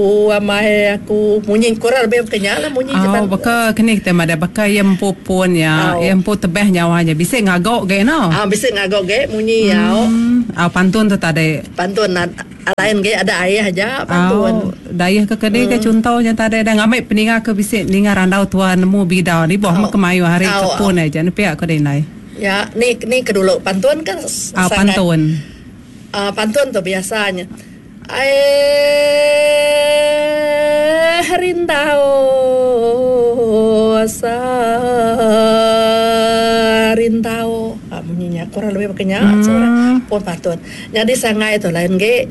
amai aku munyi kurang lebih kenyal lah munyi Oh, baka kini kita ada baka yang popon ya, yang po tebeh nyawa aja. Bisa ngagok ge no. Bisa ngagok ge munyi yao. Pantun tu tadi. Pantun lain ge ada ayah aja pantun. Dayah ke kene ke contohnya tadi ada ngamai peninga ke bisa ninga randau tua nemu bidau ni boh mak kemayu hari kepun aja ni pihak ke denai. Ya, ni kedulu pantun kan pantun. Pantun tu biasanya. Rintau rintau bunyinya kurang lebih pakainya suara pun pantun. Jadi sangai itu lain ge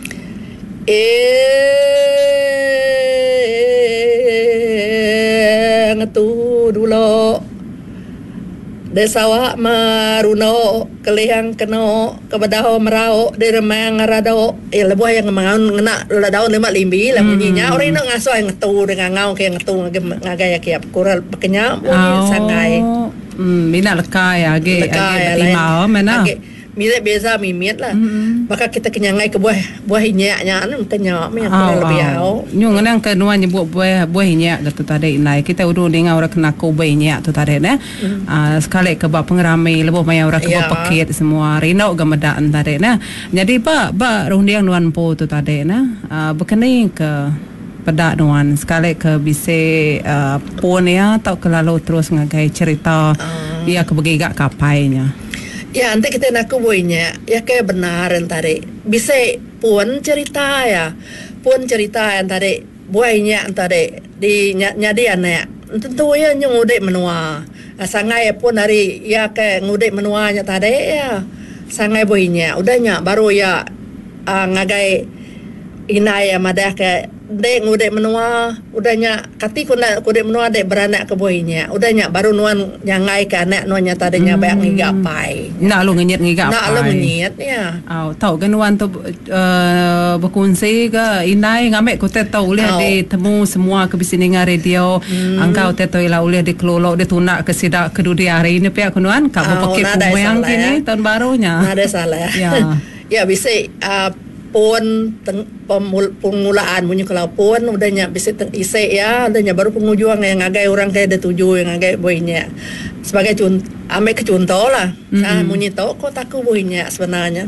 ngetu dulu Desawa maruno kelihang keno kebedaho merao di remang ngarado lebuh yang mangaun ngena ladao lima limbi lah bunyinya orang itu ngaso yang ngetu dengan ngau kayak ngetu ngagaya kiap kural pakenya bunyi sangai mina leka ya age betimau mana Mira biasa mimit lah. Maka kita kenyangai ke buah inyaknya anu kenyak yang kurang lebih au. Nyung nang kedua nyebut buah inyak tu tadi nai kita udah dengar orang kena ko buah inyak tu tadi nah. Sekali ke bab pengeramai lebih banyak orang ke bab paket semua rino gamedaan tadi nah. Jadi ba rundiang nuan po tu tadi nah. Berkenai ke pada nuan sekali ke bisa pon ya atau kelalu terus ngagai cerita dia kebegigak kapainya. Ya, nanti kita nak kubuinya, ya kayak benar tadi. Bisa pun cerita ya, pun cerita yang tadi buainya tadi di nyadi anak. Tentu ya ngudek menua. Sangai pun hari ya kayak ngudek menuanya tadi ya. Sangai buainya, udahnya baru ya ngagai inai ya madah kayak dek ngudek menua udahnya kati kuna kudek menua dek beranak ke boynya udahnya baru nuan nyangai ke anak nuannya tadinya banyak ngigapai nak lu ngenyet ngigapai nak lu ngenyet ya tahu kan nuan tu berkunci ke inai ngamek ku tahu ulih di temu semua ke bisininga radio angkau tahu ila ulih di kelolo di tunak ke sidak ke dudi hari ini pihak nuan kau pakai kumuyang kini tahun barunya ada salah ya bisa pun pengulaan bunyi kalau pun udahnya bisa isi ya udahnya baru pengujuan yang ngagai orang kayak ada tujuh yang ngagai boynya sebagai ame ke contoh lah bunyi tau kok taku boynya sebenarnya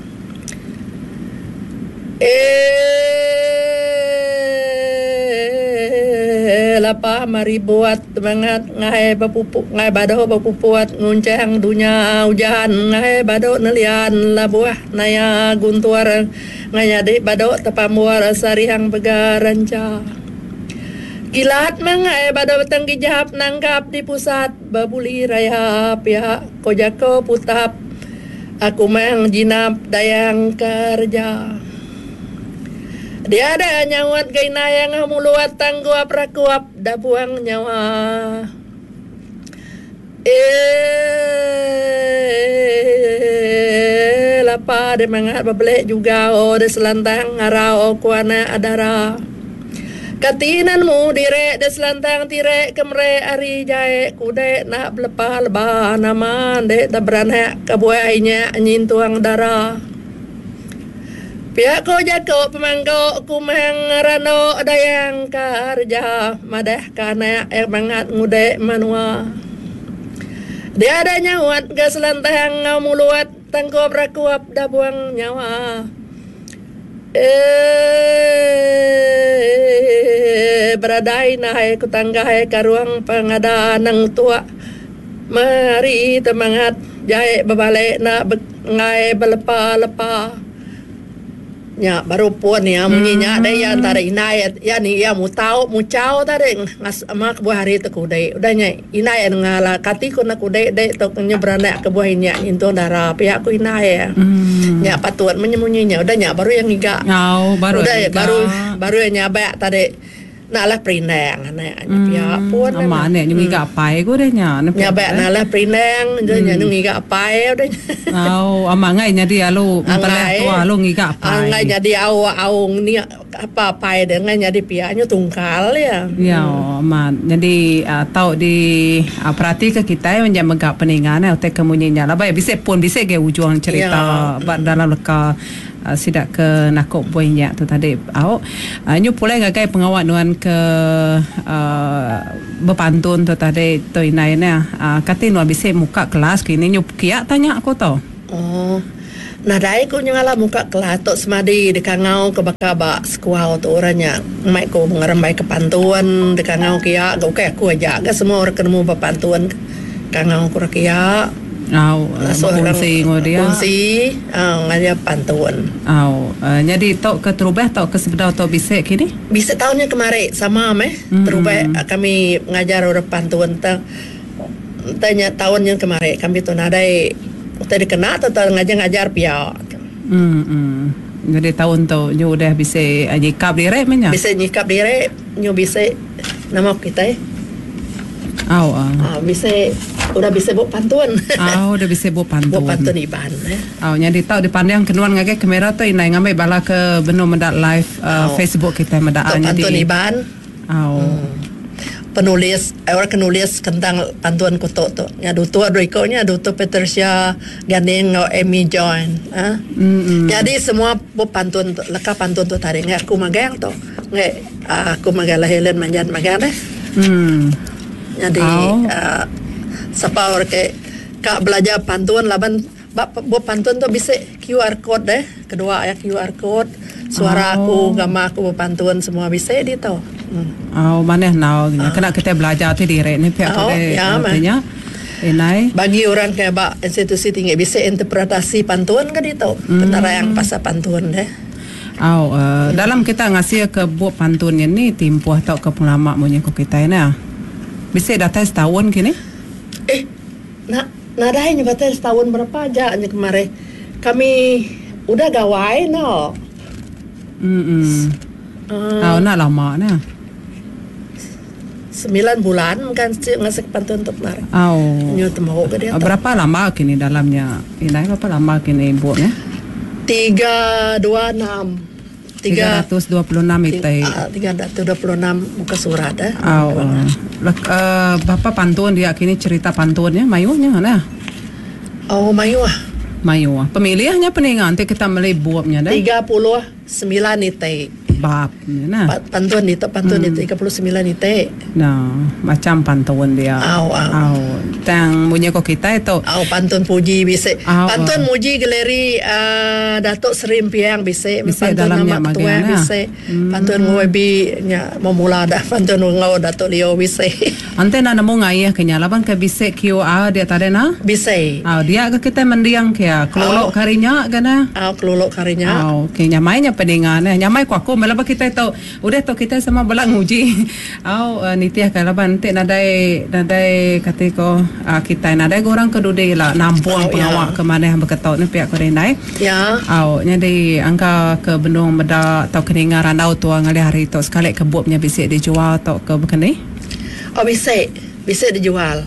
lapa mari buat banget ngai bapupuk ngai bado bapupuat nguncang dunya hujan ngai bado nelian labuah naya guntuar ngai nyadi bado tapamuar sarihang begaranca kilat mangai bado betenggi jahap nanggap di pusat babuli raya pihak kojako putap aku mang jinap dayang kerja dia ada nyawat gaina yang muluat tangguap rakuap dah buang nyawa lapa de mangat babelek juga de selantang ngarau kuana adara katinanmu direk de selantang tirek kemre ari jae kude nak belepah lebah nama de dabranha kabuainya nyintuang darah pihak ko jako pemangko kumang rano dayang kerja madah kana mangat ngude manua dia ada nyawat gas lantang ngamuluat tangkop rakuap dabuang nyawa beradai nahai kutanggahai karuang pengada nang tua mari temangat jae babalik nak ngai belepa-lepa nya baru pun ya munyinya ada ya antara inai ya ni ya mu cau tadi ngas mak buah hari tu kudai udahnya inai ngala kati ko nak kudai dai tok nyebrana ke buah nya into darah pihak ku inai ya nya patuan menyemunyinya udahnya baru yang iga baru udah baru yang nyabak tadi nalah prinang anak pihak pun mana nyungi gapai ko denya nyabak nalah prinang nya nyungi gapai udahnya amangai nyadi alu empaleh tua alu ngi gapai ngai jadi awang ni apa pai dengan jadi pihaknya tungkal ya man jadi tahu di perhati ke kita yang menjaga peningan te kemunyinya lah baik bisa pun bisa ke ujung cerita dalam leka sidak ke nakok buahnya tu tadi au nyu pulai gagai pengawak nuan ke berpantun tu tadi tu inai na kati nuan bisa muka kelas kini nyu kia tanya aku tu nah dai ko nyala muka kelas tok semadi dekangau ke bakaba sekuau tu orangnya mai ko ngarembai ke pantuan dekangau kia go ke aku aja ga semua orang ketemu berpantuan kangau ko kia kunci ngodia kunci ngaja pantuan jadi tok ke terubah tok ke sebedau tok bisa kini bisa tahunnya kemarin sama terubah kami ngajar orang pantuan tanya tahun yang kemarin kami tu nadai tadi kena atau ngajar pia. Jadi tahun tu nyu udah bisa nyikap diri menya. Bisa nyikap diri, nyu bisa nama kita. Bisa udah bisa buat pantuan. Udah bisa buat pantuan. Buat pantun iban. Jadi tahu di pandang kenuan ngage kamera tu inai ngamai bala ke beno mendak live Facebook kita mendak pantun iban. Penulis orang penulis tentang pantuan kuto tu nya duto Driko nya duto Patricia Ganing atau Amy John jadi semua pantun leka pantun tu tarik aku magang tu aku magalah Helen manjan magang deh jadi siapa orang ke kak belajar pantun laban buat pantun tu bisa QR code deh kedua QR code suara aku gambar aku pantun semua bisa di tu mana kena kita belajar tu diri ni pihak artinya inai bagi orang kayak institusi tinggi bisa interpretasi pantuan kan itu penerang pasal pantuan deh dalam kita ngasih ke buat pantunnya ni timpuh atau ke pengalaman punya kita ini bisa datang setahun kini nadanya batang setahun berapa aja kemarin kami udah gawai nak lama nah 9 bulan kan ngasih pantun untuk kemarin. Berapa lama kini dalamnya? Ini berapa lama kini buatnya? 326 itu. 326 muka surat Bapak pantun dia kini cerita pantunnya mayunya mana? Mayu. Pemilihannya peningan nanti kita mulai buatnya dah. 39 itu. Bab nah pantun itu 39 itu macam pantun dia tang punya kok kita itu pantun puji bisa pantun muji galeri Datuk Seri Impiang bisa dalam nama ketua bisa pantun ngobi nya memula dah pantun ngau Datuk Leo bisa ante na namo ngaya kenya laban ke bisa QR dia tadi na bisa dia ke kita mendiang kia kelolok karinya kana kelolok karinya kenya mainnya peningan nyamai ku aku laba kita itu udah to kita sama bala nguji nitiah kalaban te nadai katiko kita nadai orang kedude la nampung pengawak ke mana yang berketot ni pihak kode nai jadi angka ke bendung beda atau keningan randau tua ngali hari itu sekali kebubnya bisa dijual atau ke bekeni bisa dijual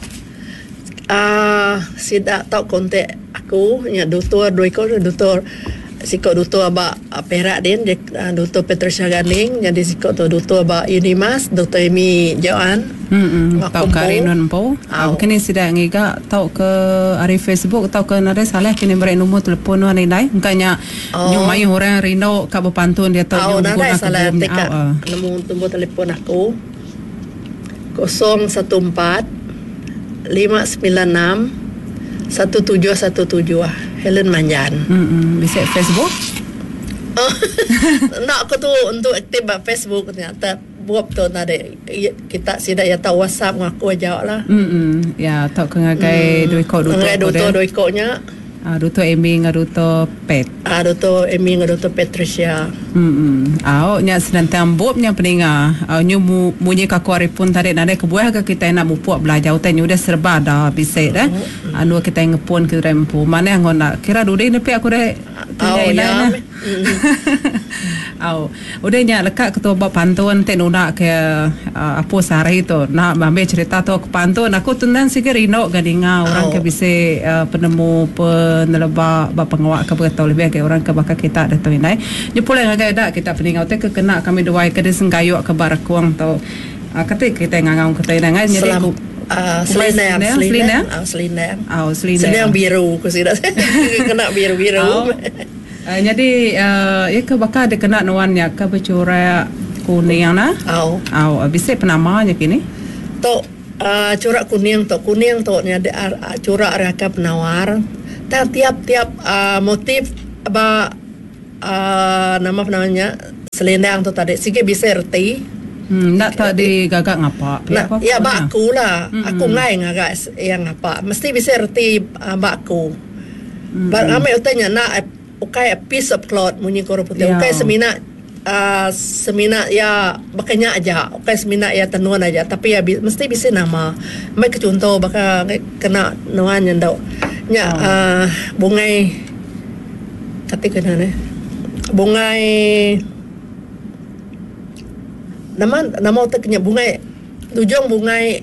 sidak tau kontak aku nya doktor siko duto aba perak din duto Patricia Ganing jadi siko tu duto aba Unimas duto Amy Joan tau karinon po kini sida ngiga tau ke ari Facebook tau ke nade salah kini beri nombor telefon wan nai engkanya nyumai orang rino ka pantun dia tau guna salah teka nombor telefon aku 014 596 1717 Helen Manjan. Bisa Facebook? Nak aku tu untuk aktif Facebook ternyata buat tu nade kita sida ya tahu WhatsApp ngaku aja lah. Ya tak kengagai duiko nya. Duto Amy ngaduto Pet. Duto Amy ngaduto Patricia. Nya sedang buatnya peninga. Nyu munyi ka kuari pun tadi nade kebuah ke kita nak buat belajar utai udah serba dah bisa dah. Anu kita ngepun ke rempu. Mana yang nak kira duduk ni aku dah tanya udah nya lekat ketua bab pantun tenuna ke apa sehari itu nak ambil cerita tu ke pantun aku tundan sikit rino gadinga orang ke bisa penemu penelaba bab pengawak ke bertau lebih ke orang ke bakal kita ada tu inai nyepul yang agak kita peningau te ke kena kami doai ke desengkayu ke barakuang tau kata kita ngangau kita inai jadi Selendang biru aku sudah kena biru Jadi ya ke bakal ada kena nuannya ke bercorak kuning na. Bisa penamanya kini. Tok corak kuning tok nya corak raka penawar. Tiap-tiap motif nama namanya selendang tu tadi. Sige bisa erti. Nak tak digagak ngapa? Ya baku lah. Aku ngai ngagak yang ngapa. Mesti bisa erti baku. Ramai utanya nak ukai piece of cloth munyi koro putih. Ukai semina ya bakanya aja. Ukai semina ya tenuan aja. Tapi ya mesti bisa nama. Mai ke contoh baka kena nuan yang dau. Nya bungai ketika nane. Bungai nama utaknya bungai tujung bungai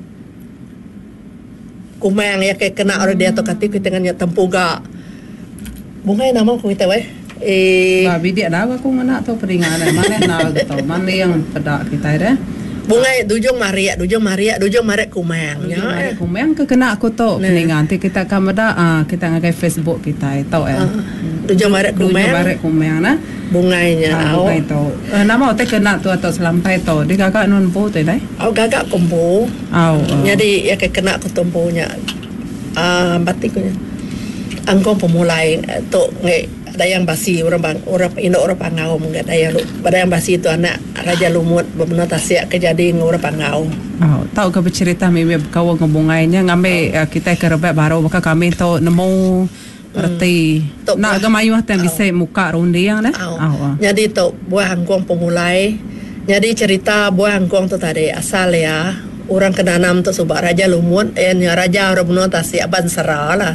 kumang ya kayak kena orang dia atau ketika tangannya tempuga bungai nama aku kita babi dia dah aku mana atau peringatan mana nak tahu mana yang pada kita ada bungai dujung maria kumang ya kumang ke kena aku tahu peningan nanti kita kamera kita ngagai Facebook kita tahu dujung maria kumang na bungainya bungai tu nama otak kena tu atau selampai tu di kakak non po tu dai gagak kombo jadi ya kayak kena aku tempunya batiknya angkong pemulai tu dayang basi orang pangau enggak dayang basi itu anak raja lumut bebenah tasya kejadi orang pangau tahu ke bercerita mimi kawan ngebungainya ngambil kita kerebet baru maka kami tu nemu berarti nak gemayu yang bisa muka rundi yang dah jadi tu buah angkong pemulai jadi cerita buah angkong tu tadi asal ya orang kenanam tu subak raja lumut raja orang bebenah tasya bansara lah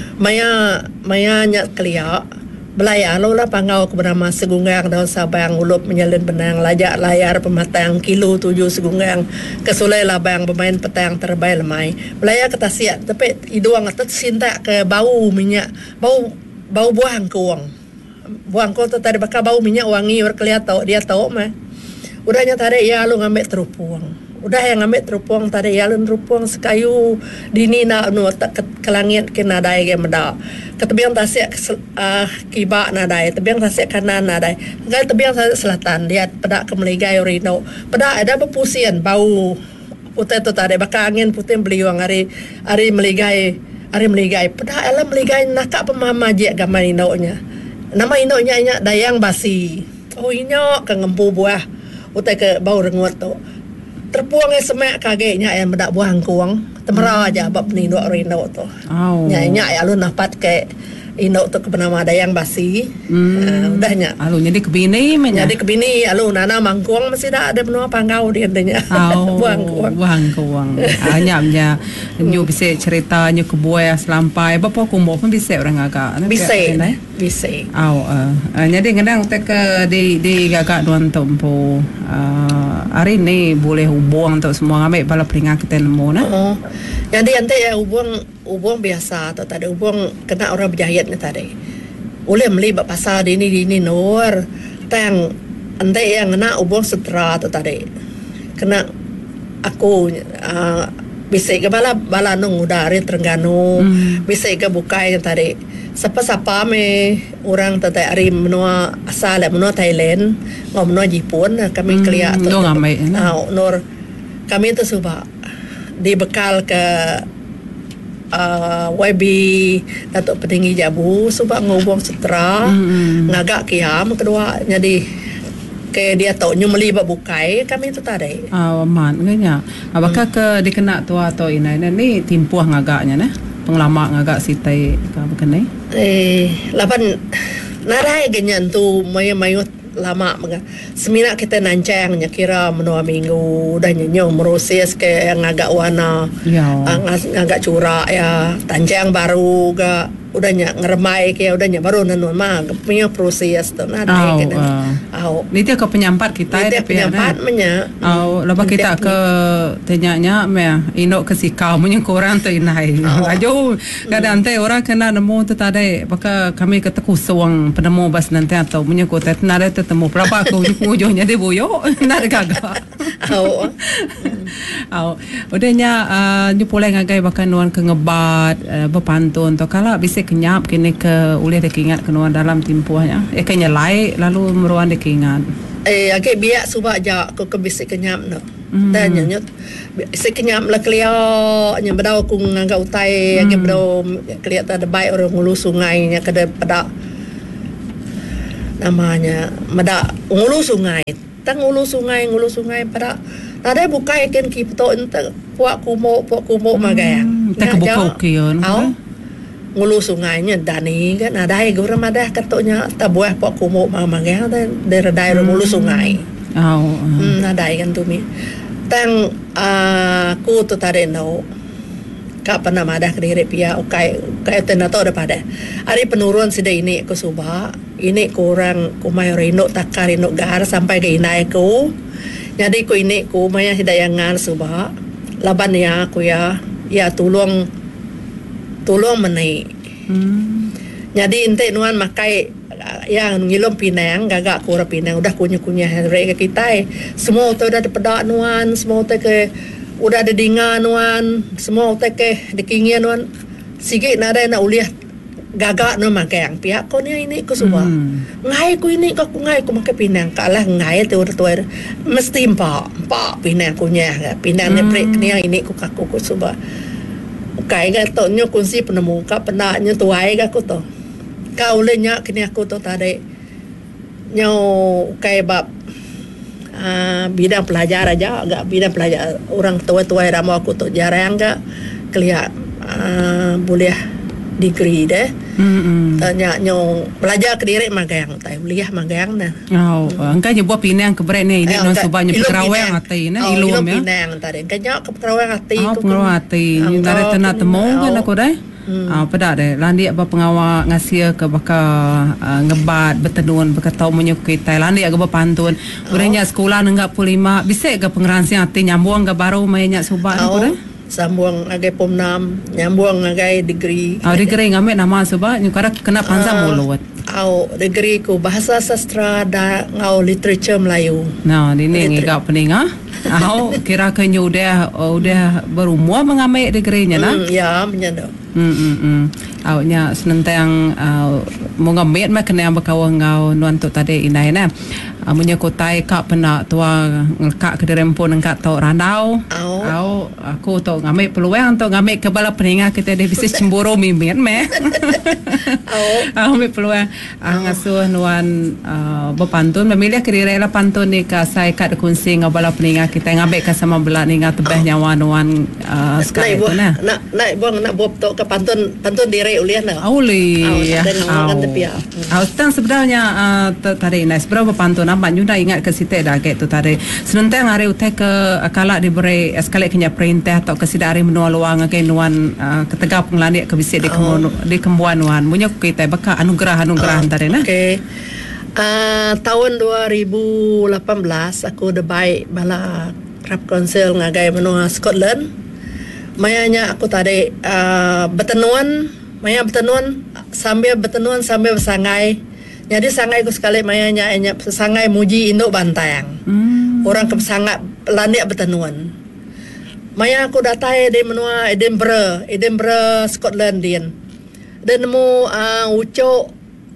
maya nyak kelia belaya lo lah pangau ke bernama segunggang daun sabang ulup menyalin benang lajak layar pematang kilo 7 segunggang kesulai labang bermain petang terbaik lemai belaya ketasiat tapi iduang atas sinta ke bau minyak bau buah angkuang tu tadi bakal bau minyak wangi berkelihatan dia tahu mah udahnya tadi ya lo ngambil terupuang udah yang ngambil terupuang tadi ya lo terupuang sekayu dini nak nu kelangit kena dai ke meda ketebiang tasik kibak nadai tebiang tasik kanan nadai gal tebiang tasik selatan lihat pada ke meligai orino pada ada berpusian bau putih tu tadi bakal angin putih beliuang hari meligai pada alam meligai nakak pemama je gambar inonya nama inonya nya dayang basi ino ke ngempu buah utai ke bau rengut tu terpuang semak kageknya yang mendak buah angkuang temera aja bab ni dua rino tu nya ya lu napat ke indok tu ke bernama dayang basi udahnya alu jadi kebini jadi kebini alu nana mangkuang masih dah ada benua pangau dia adanya buah angkuang nyamnya nyu bisa cerita nyu ke buaya selampai bapa kumbo pun bisa orang agak bisa jadi kadang ke di gagak duan tempo hari ni boleh hubung untuk semua ambil bala peringat kita nemu nah jadi ante ya hubung biasa atau tadi hubung kena orang berjahit ni tadi boleh beli bak pasar dini nur tang ante yang kena hubung setra atau tadi kena aku bisa ke bala nung udari Terengganu bisa ke bukai yang tadi siapa me orang tadi hari menua asal menua Thailand menua Jepun kami kelia tu nur kami tu subak dibekal ke YB Datuk Petinggi Jabu subak ngobong setra ngagak kiam kedua jadi ke dia tahu nyumeli bak bukai kami tu tadi man nganya apakah ke dikena tua atau ini timpuah ngagaknya nah penglama ngagak sitai ka bekene lapan narai ganyan tu mayu lama mga semina kita nancang nya kira menua minggu dah nyo meroses ke yang agak warna agak curak ya tancang baru ga udahnya ngeremai ke udahnya baru nanun mah punya proses tu ada ni dia ke penyampat kita ya penyampat menya lepas kita ke tanyanya me indok ke sikau punya kurang tu inai ajo kadang teh orang kena nemu tu tadi maka kami ke tekusung penemu bas nanti atau punya kota nada temu berapa aku ujungnya dia boyo nak gagak Udahnya nyu pulai ngagai bahkan nuan ke ngebat berpantun to kala bisa kenyap kini ke ulih dek ingat ke nuan dalam timpuhnya. Kayaknya lai lalu meruan dek ingat. Agak biak subak ja ko ke bisa kenyap no. Dan nyut bisa kenyap lah kelio nya bedau ku ngangga utai agak bedau kelihatan ada baik orang ngulu sungai nya kada pada namanya mada ngulu sungai tang ngulu sungai pada ada buka ikan kipto ente puak kumo magaya tak kebuka kion ngulu sungainya dani kan ada ai gura madah katonya tabuah puak kumo magaya dan daerah ngulu sungai ada kan tumi tang ku tu tare no kapan nama dah kediri pia ukai tenato ada pada hari penurun sida ini ku suba ini kurang ku mayorino takarino gar sampai ke inai ku jadi ku ini ku maya sida yang ngar suba laban ya ku ya tulung menai jadi ente nuan makai yang ngilom pinang gagak kura pinang udah kunya hari kita semua tu udah dipedak nuan semua tu ke udah ada dingan wan semua teke dikingian wan sige nada na uliah gagak no makang pihak ko niya ini ko suba ngai ko ini ko ngai ko make pinang kalah ngai tu mesti pa pinang ko niya pinang ne break niya ini ko kako ko suba kai ga to nyo kunsi penemu ka pena nyo tuai ga ko to ka ule nya kini aku to tade nyo kai bab bidang pelajar aja agak bidang pelajar orang tua ramu aku tuh jarang enggak kelihatan boleh degree deh tanya nyong pelajar kediri magang tay kuliah magang nah angka buat pinang keberat ni ini non subanya pekerawang hati nah ilum ya pinang tadi kanya pekerawang hati pekerawang hati ini dari tanah temu kan aku deh pada deh landi apa pengawal ngasih ke bakal ngebat bertenun berkatau menyukai Thailand dia agak berpantun urangnya sekolah nenggak 5 bisa ke pengeransian hati nyambung ke baru mainnya subak aku deh sambung agak pom 6 nyambung agak degree degree ngambil nama subak nyukara kena panjang mulut degree ku bahasa sastra dan ngau literature Melayu nah ini ngigak pening kira kenya udah berumur mengambil degree-nya nah ya menyandang awaknya senentang mau ngambil mah kena yang berkawan ngau nuan tu tadi inai na menyakutai kak pena tua ngekak ke dirempun ngkak tau randau aku tu ngambil peluang tu ngambil kebala peninga kita dia bisa cemburu mimpin meh ngambil peluang ngasuh nuan berpantun memilih kira-kira pantun ni ka sai kat kunsi ngabala peninga kita ngambil ke sama belah ni ngat tebeh nyawa nuan sekali tu nah nak buang nak buat tu ke pantun diri ulian lah. Uli. Tang sebenarnya tadi Ines berapa pantun nampak juga ingat ke situ dah kayak tu tadi. Senentang hari utai ke kala diberi sekali kenya perintah atau ke sidari menua luang ke nuan ketegap pengelandik ke bisik di kembuan nuan. Punya kita baka anugerah tadi nah. Okay. Tahun 2018 aku dah baik bala rap konsil ngagai menua Scotland. Mayanya aku tadi bertenuan sambil bersangai. Jadi sangai aku sekali mayanya sangai muji induk bantayang. Orang ke sangat landik bertenuan. Maya aku datai di menua Edinburgh Scotland din. Dan nemu ucok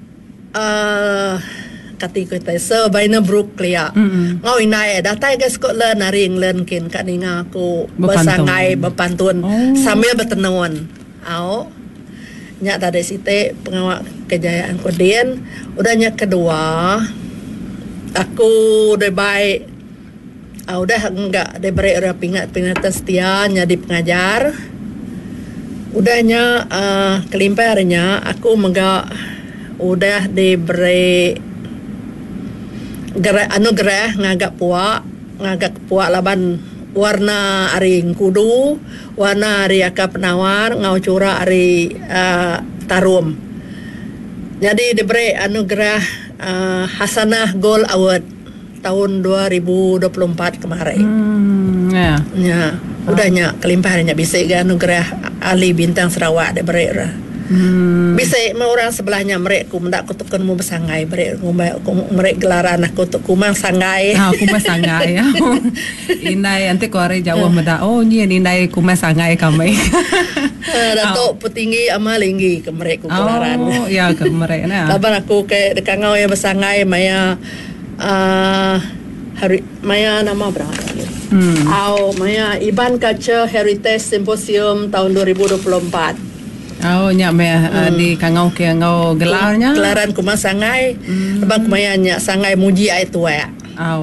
kati ko tay so bayna brook klia ngau inai datai ke Scotland nari England kin kaninga aku bersangai berpantun sambil bertenuan nya tadi site pengawak kejayaan kodien udahnya kedua aku udah baik udah enggak diberi peringatan setia jadi pengajar udahnya kelimparnya aku enggak udah diberi anugerah ngagak puak laban warna aring kudu warna ari aka penawar ngau cura ari tarum jadi diberi anugerah Hasanah Gold Award tahun 2024 kemarin udahnya kelimpahannya bisa anugerah Ali Bintang Sarawak diberi Bisa orang sebelahnya mereka mendak kutukan mu bersangai mereka gelaran aku untuk kumang sangai. Kumang sangai ya. Inai nanti kuare Jawa mendak ni inai kumang sangai kami. Datuk petinggi amalinggi ke mereka gelaran. Ya ke mereka na. Laban aku ke dekangau ya bersangai maya hari maya nama berapa? Maya Iban Culture Heritage Symposium tahun 2024. Nyak di kangau ke ngau gelarnya. Gelaran kumang sangai. Abang kumaya nyak sangai muji ai tua.